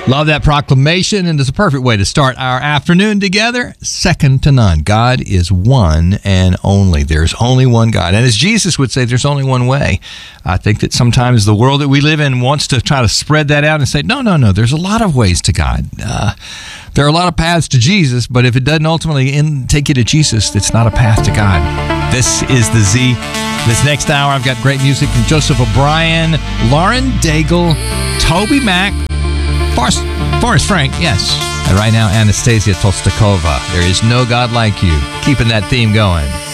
Love that proclamation, and it's a perfect way to start our afternoon together. Second to none. God is one and only. There's only one God. And as Jesus would say, there's only one way. I think that sometimes the world that we live in wants to try to spread that out and say, no, there's a lot of ways to God. There are a lot of paths to Jesus, but if it doesn't ultimately take you to Jesus, it's not a path to God. This is The Z. This next hour, I've got great music from Joseph O'Brien, Lauren Daigle, Toby Mac, Forrest Frank, yes. And right now, Anastasia Tolstakova. There is no God like you. Keeping that theme going.